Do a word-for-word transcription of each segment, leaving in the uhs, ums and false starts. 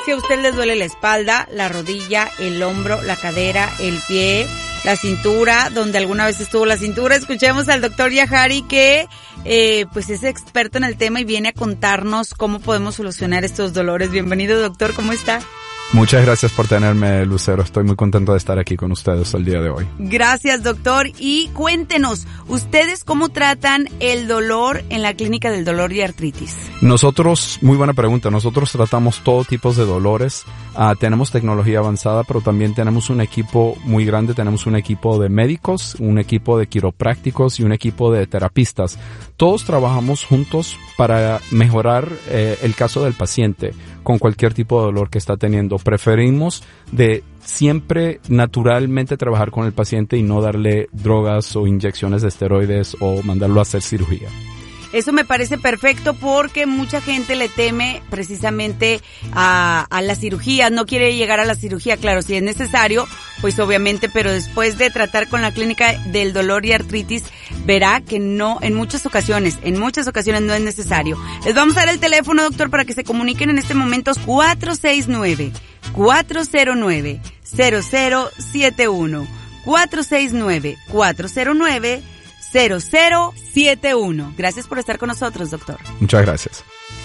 Si a usted le duele la espalda, la rodilla, el hombro, la cadera, el pie, la cintura, donde alguna vez estuvo la cintura, escuchemos al doctor Yajari que eh, pues es experto en el tema y viene a contarnos cómo podemos solucionar estos dolores. Bienvenido, doctor, ¿cómo está? Muchas gracias por tenerme, Lucero. Estoy muy contento de estar aquí con ustedes el día de hoy. Gracias, doctor. Y cuéntenos, ¿ustedes cómo tratan el dolor en la Clínica del Dolor y Artritis? Nosotros, muy buena pregunta, nosotros tratamos todo tipo de dolores. Uh, tenemos tecnología avanzada, pero también tenemos un equipo muy grande. Tenemos un equipo de médicos, un equipo de quiroprácticos y un equipo de terapistas. Todos trabajamos juntos para mejorar eh, el caso del paciente con cualquier tipo de dolor que está teniendo. Preferimos de siempre naturalmente trabajar con el paciente y no darle drogas o inyecciones de esteroides o mandarlo a hacer cirugía. Eso me parece perfecto porque mucha gente le teme precisamente a, a la cirugía, no quiere llegar a la cirugía, claro, si es necesario, pues obviamente, pero después de tratar con la Clínica del Dolor y Artritis, verá que no, en muchas ocasiones, en muchas ocasiones no es necesario. Les vamos a dar el teléfono, doctor, para que se comuniquen en este momento, cuatro seis nueve, cuatro cero nueve, cero cero siete uno, cuatro seis nueve, cuatro cero nueve, cero cero siete uno. Gracias por estar con nosotros, doctor. Muchas gracias.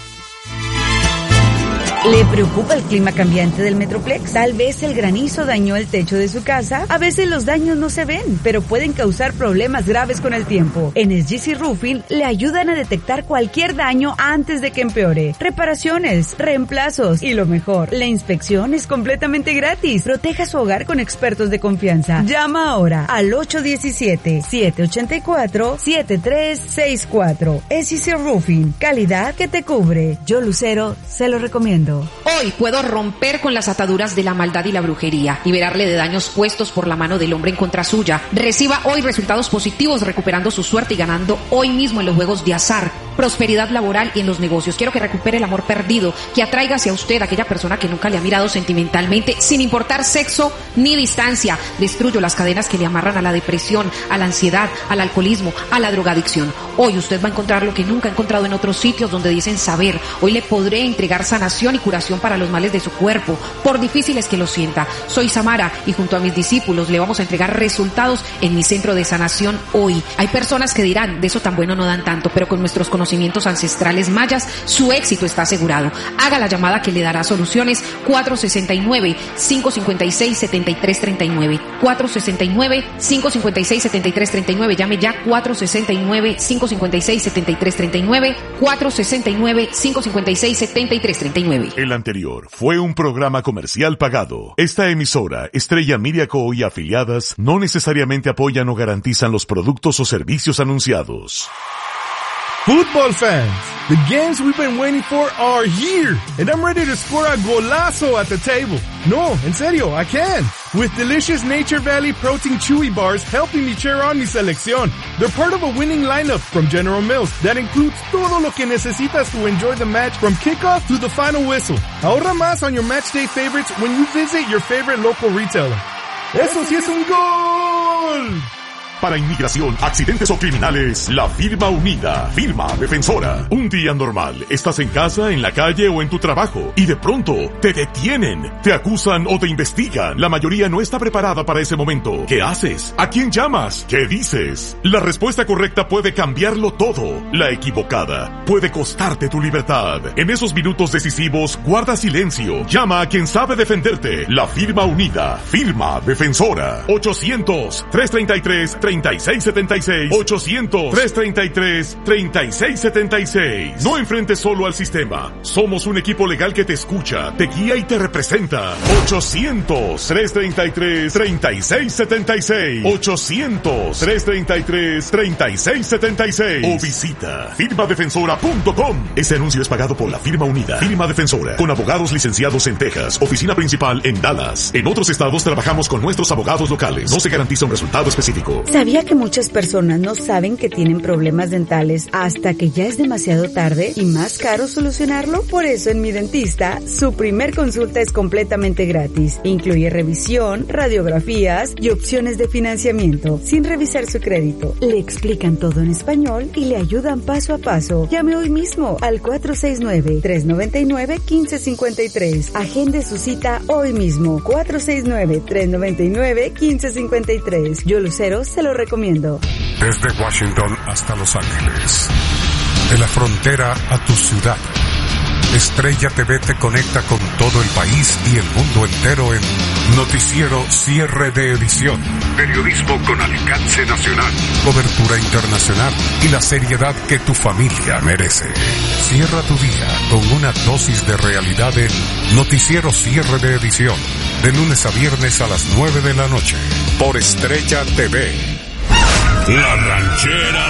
¿Le preocupa el clima cambiante del Metroplex? Tal vez el granizo dañó el techo de su casa. A veces los daños no se ven, pero pueden causar problemas graves con el tiempo. En S G C Roofing le ayudan a detectar cualquier daño antes de que empeore. Reparaciones, reemplazos y lo mejor, la inspección es completamente gratis. Proteja su hogar con expertos de confianza. Llama ahora al ocho uno siete, siete ocho cuatro, siete tres seis cuatro. S G C Roofing, calidad que te cubre. Yo, Lucero, se lo recomiendo. Hoy puedo romper con las ataduras de la maldad y la brujería, liberarle de daños puestos por la mano del hombre en contra suya. Reciba hoy resultados positivos recuperando su suerte y ganando hoy mismo en los juegos de azar, prosperidad laboral y en los negocios. Quiero que recupere el amor perdido, que atraiga hacia usted a aquella persona que nunca le ha mirado sentimentalmente, sin importar sexo ni distancia. Destruyo las cadenas que le amarran a la depresión, a la ansiedad, al alcoholismo, a la drogadicción. Hoy usted va a encontrar lo que nunca ha encontrado en otros sitios donde dicen saber. Hoy le podré entregar sanación y curación para los males de su cuerpo, por difíciles que lo sienta. Soy Samara y junto a mis discípulos le vamos a entregar resultados en mi centro de sanación hoy. Hay personas que dirán, de eso tan bueno no dan tanto, pero con nuestros conocimientos ancestrales mayas, su éxito está asegurado. Haga la llamada que le dará soluciones. Cuatro seis nueve, cinco cinco seis, siete tres tres nueve, cuatro seis nueve, cinco cinco seis, siete tres tres nueve. Llame ya. Cuatro seis nueve, cinco cinco seis, siete tres tres nueve, cuatro seis nueve, cinco cinco seis, siete tres tres nueve. El anterior fue un programa comercial pagado. Esta emisora, Estrella Media Co. y afiliadas, no necesariamente apoyan o garantizan los productos o servicios anunciados. Football fans, the games we've been waiting for are here, and I'm ready to score a golazo at the table. No, en serio, I can. With delicious Nature Valley Protein Chewy Bars helping me cheer on mi selección. They're part of a winning lineup from General Mills that includes todo lo que necesitas to enjoy the match from kickoff to the final whistle. Ahorra más on your match day favorites when you visit your favorite local retailer. ¡Eso sí es un gol! Para inmigración, accidentes o criminales, la firma unida, firma defensora. Un día normal, estás en casa, en la calle o en tu trabajo y de pronto te detienen, te acusan o te investigan. La mayoría no está preparada para ese momento. ¿Qué haces? ¿A quién llamas? ¿Qué dices? La respuesta correcta puede cambiarlo todo. La equivocada puede costarte tu libertad. En esos minutos decisivos, guarda silencio. Llama a quien sabe defenderte. La firma unida, firma defensora. ochocientos, trescientos treinta y tres, treinta y seis setenta y seis. ochocientos, trescientos treinta y tres, treinta y seis setenta y seis. No enfrentes solo al sistema. Somos un equipo legal que te escucha, te guía y te representa. ochocientos, trescientos treinta y tres, treinta y seis setenta y seis. ochocientos, trescientos treinta y tres, treinta y seis setenta y seis. O visita firma defensora punto com. Este anuncio es pagado por la firma unida. Firma Defensora, con abogados licenciados en Texas. Oficina principal en Dallas. En otros estados trabajamos con nuestros abogados locales. No se garantiza un resultado específico. ¿Sabía que muchas personas no saben que tienen problemas dentales hasta que ya es demasiado tarde y más caro solucionarlo? Por eso en Mi Dentista, su primer consulta es completamente gratis. Incluye revisión, radiografías y opciones de financiamiento, sin revisar su crédito. Le explican todo en español y le ayudan paso a paso. Llame hoy mismo al cuatro seis nueve, tres nueve nueve, uno cinco cinco tres. Agende su cita hoy mismo. cuatro seis nueve, tres nueve nueve, uno cinco cinco tres. Yo Lucero se lo recomiendo. Desde Washington hasta Los Ángeles, de la frontera a tu ciudad, Estrella T V te conecta con todo el país y el mundo entero en Noticiero Cierre de Edición. Periodismo con alcance nacional, cobertura internacional y la seriedad que tu familia merece. Cierra tu día con una dosis de realidad en Noticiero Cierre de Edición, de lunes a viernes a las nueve de la noche, por Estrella T V. La Ranchera